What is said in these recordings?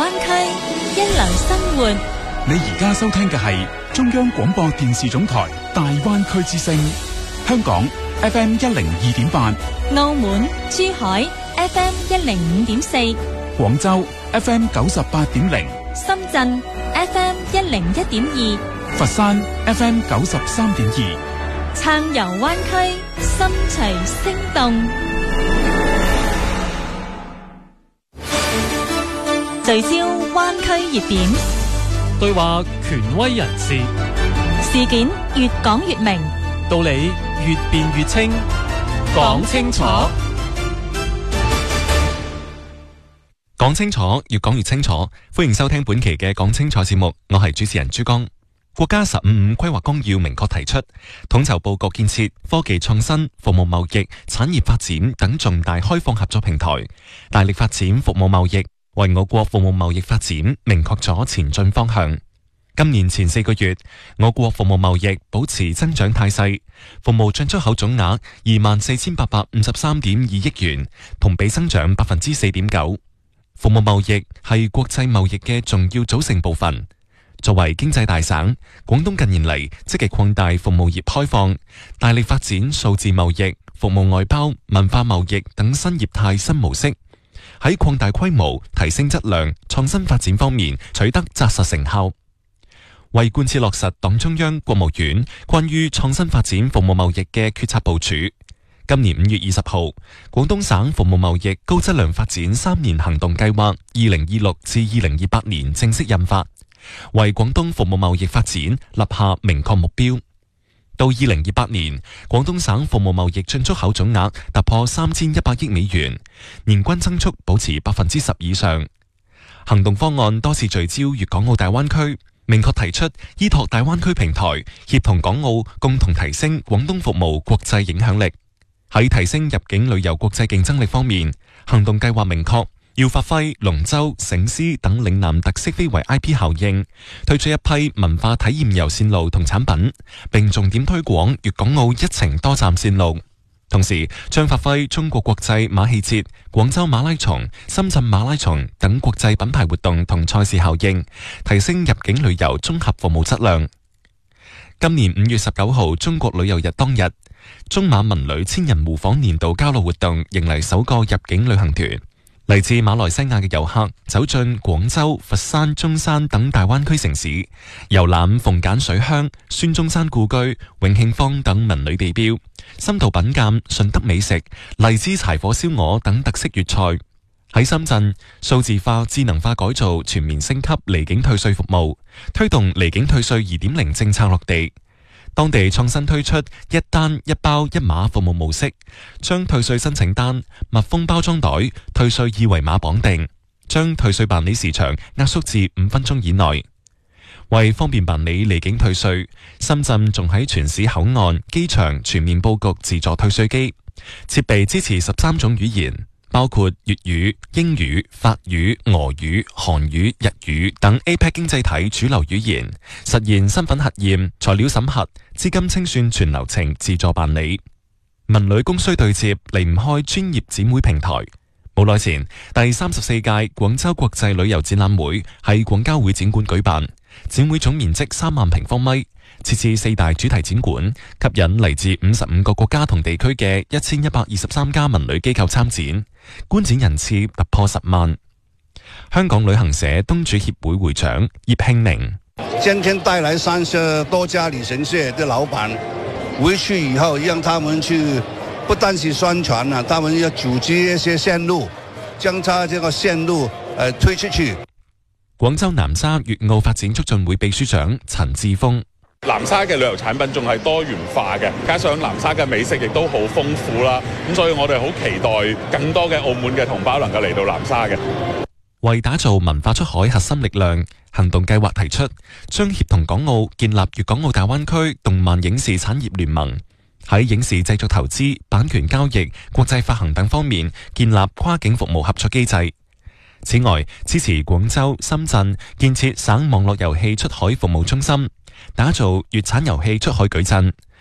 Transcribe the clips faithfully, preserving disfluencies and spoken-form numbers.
灣區一流生活。 你而家收聽嘅係中央廣播電視總台大灣區之聲，香港 F M 一零二點八， 澳門、珠海 F M 一零五點四， 廣州 F M 九十八點零， 深圳 F M 一零一點二， 佛山 F M 九十三點二， 暢遊灣區，心隨聲動，聚焦灣區熱點， 對話權威人士， 事件越講越明， 道理越辯越清，講清楚，講清楚，越講越清楚。歡迎收聽本期嘅講清楚節目，我係主持人朱江。國家十五五規劃綱要明確提出，統籌布局建設科技創新、服務貿易、產業發展等重大開放合作平台，大力發展服務貿易，為我國服務貿易發展明確咗前進方向。今年前四個月，我國服務貿易保持增長態勢，服務進出口總額二萬四千八百五十三點二億元，同比增長百分之四點九。服務貿易係國際貿易嘅重要組成部分。作為經濟大省，廣東近年嚟積極擴大服務業開放，大力發展數字貿易、服務外包、文化貿易等新業態新模式。喺擴大規模、提升質量、創新發展方面取得紮實成效。為貫徹落實黨中央、國務院關於創新發展服務貿易嘅決策部署，今年五月二十號，廣東省服務貿易高質量發展三年行動計劃二零二六至二零二八年正式印發，為廣東服務貿易發展立下明確目標。到二零二八年，廣東省服務貿易進出口總額突破三千一百億美元，年均增速保持百分之十以上。行動方案多次聚焦粵港澳大灣區，明確提出依託大灣區平台，協同港澳共同提升廣東服務國際影響力。喺提升入境旅遊國際競爭力方面，行動計劃明確要發揮龍舟、醒獅等嶺南特色非遺 I P 效應，推出一批文化體驗遊線路同產品，並重點推廣粵港澳一程多站線路。同時，將發揮中國國際馬戲節、廣州馬拉松、深圳馬拉松等國際品牌活動同賽事效應，提升入境旅遊綜合服務質量。今年五月十九號中國旅遊日當日，中馬文旅千人互訪年度交流活動迎嚟首個入境旅行團。嚟自馬來西亞嘅遊客走進廣州、佛山、中山等大灣區城市，遊覽鳳鹼水鄉、孫中山故居、永慶坊等文旅地標，深度品鑒順德美食、荔枝柴火燒鵝等特色粵菜。喺深圳，數字化、智能化改造全面升級離境退稅服務，推動離境退稅 二點零 政策落地。當地創新推出一單一包一碼服務模式，將退稅申請單、密封包裝袋、退稅二維碼綁定，將退稅辦理時長壓縮至五分鐘以內。為方便辦理離境退稅，深圳仲喺全市口岸、機場全面佈局自助退稅機，設備支持十三種語言，包括粵語、英語、法語、俄語、韓語、日語等 A P E C 經濟體主流語言，實現身份核驗、材料審核、資金清算全流程自助辦理。文旅供需對接離唔開專業展會平台。冇耐前，第三十四屆廣州國際旅遊展覽會喺廣交會展館舉辦，展會總面積三萬平方米，設置四大主題展館，吸引嚟自五十五個國家同地區嘅一千一百二十三家文旅機構參展，觀展人次突破十萬。香港旅行社東主協會會長葉慶明： 今天帶來三十多家旅行社的老闆回去以後，讓他們去不單是宣傳啊，他們要組織一些線路，將它這個線路呃推出去。 廣州南沙粵澳發展促進會秘書長陳志峰： 南沙嘅旅遊產品仲係多元化嘅，加上南沙嘅美食亦都好豐富啦，咁所以我哋好期待更多嘅澳門嘅同胞能夠嚟到南沙嘅。 為打造文化出海核心力量，行動計劃提出將協同港澳建立粵港澳大灣區動漫影視產業聯盟，喺影視製作投資、版權交易、國際發行等方面建立跨境服務合作機制。此外，支持廣州、深圳建設省網絡遊戲出海服務中心，打造粵產遊戲出海矩陣，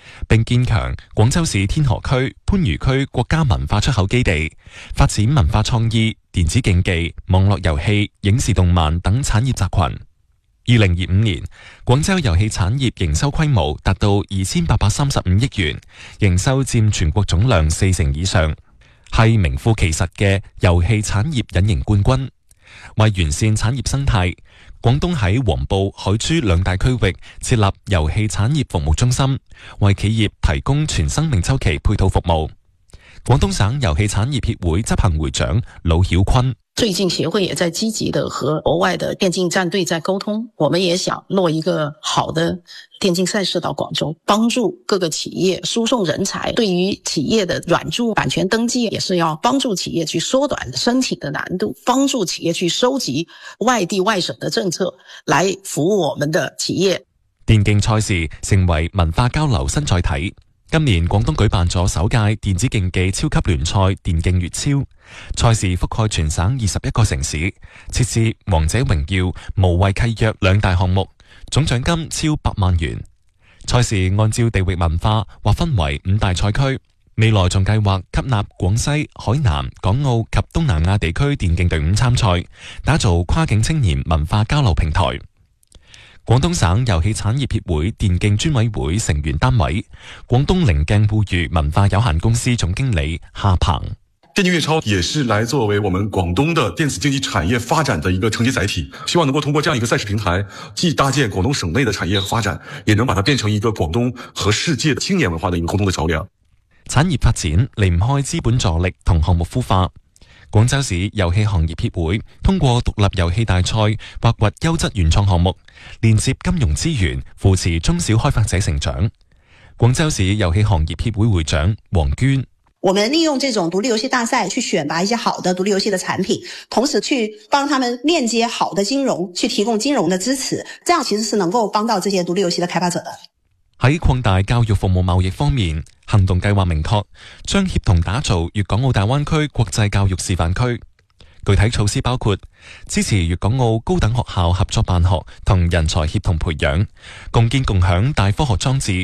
並建強廣州市天河區、番禺區國家文化出口基地，發展文化創意、電子競技、網絡遊戲、影視動漫等產業集群。二零二五年，廣州遊戲產業營收規模達到二千八百三十五億元，營收佔全國總量四成以上，係名副其實嘅遊戲產業隱形冠軍。為完善產業生態，廣東喺黃埔、海珠兩大區域設立遊戲產業服務中心，為企業提供全生命週期配套服務。廣東省遊戲產業協會執行會長魯曉坤： 最近協會也在積極的和國外的電競戰隊在溝通，我們也想落一個好的電競賽事到廣州，幫助各個企業輸送人才。對於企業的軟著版權登記，也是要幫助企業去縮短申請的難度，幫助企業去收集外地外省的政策，來服務我們的企業。 電競賽事成為文化交流新載體。今年廣東舉辦咗首屆電子競技超級聯賽電競粵超，賽事覆蓋全省二十一個城市，設置王者榮耀、無畏契約兩大項目，總獎金超百萬元。賽事按照地域文化劃分為五大賽區，未來仲計劃吸納廣西、海南、港澳及東南亞地區電競隊伍參賽，打造跨境青年文化交流平台。廣東省遊戲產業協會電競專委會成員單位，廣東棱鏡互娛文化有限公司總經理夏鵬： 電競粵超也是來作為我們廣東的電子競技產業發展的一個承接載體，希望能夠通過這樣一個賽事平台，既搭建廣東省內的產業發展，也能把它變成一個廣東和世界的青年文化的一個溝通的橋樑。 產業發展離唔開資本助力同項目孵化。廣州市遊戲行業協會通過獨立遊戲大賽挖掘優質原創項目，連接金融資源，扶持中小開發者成長。廣州市遊戲行業協會會長黃娟： 我們利用這種獨立遊戲大賽去選拔一些好的獨立遊戲的產品，同時去幫他們鏈接好的金融，去提供金融的支持，這樣其實是能夠幫到這些獨立遊戲的開發者的。 喺擴大教育服務貿易方面，行動計劃明確將協同打造粵港澳大灣區國際教育示範區。具體措施包括支持粵港澳高等學校合作辦學同人才協同培養，共建共享大科學裝置